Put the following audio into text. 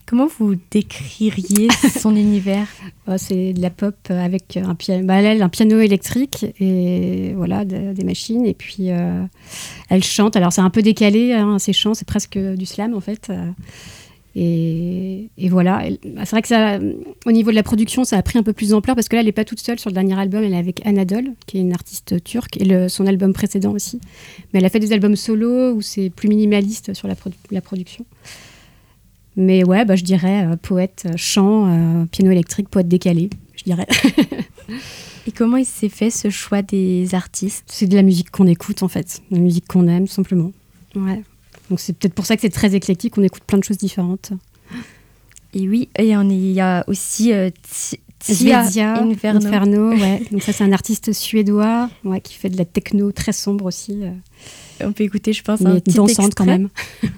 Comment vous décririez son univers ? C'est de la pop avec un piano électrique et voilà, des machines. Et puis, elle chante. Alors, c'est un peu décalé, hein, ses chants. C'est presque du slam, en fait. Et voilà. C'est vrai que ça, au niveau de la production, ça a pris un peu plus d'ampleur parce que là, elle n'est pas toute seule sur le dernier album. Elle est avec Anadol, qui est une artiste turque, et son album précédent aussi. Mais elle a fait des albums solo où c'est plus minimaliste sur la production. Mais ouais, je dirais poète, chant, piano électrique, poète décalé, je dirais. Et comment il s'est fait ce choix des artistes ? C'est de la musique qu'on écoute en fait, de la musique qu'on aime simplement. Ouais. Donc c'est peut-être pour ça que c'est très éclectique, on écoute plein de choses différentes. Et oui, il y a aussi Svezia Inferno. Ouais. Donc ça c'est un artiste suédois qui fait de la techno très sombre aussi. On peut écouter, je pense, mais un petit dansante extrait. Quand même.